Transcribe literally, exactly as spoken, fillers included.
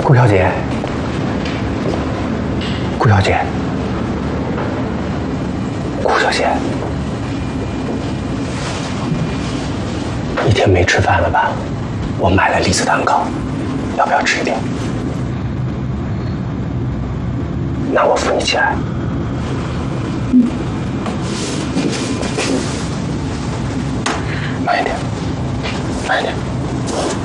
顾小姐，顾小姐，顾小姐，一天没吃饭了吧？我买了栗子蛋糕，要不要吃一点？那我扶你起来。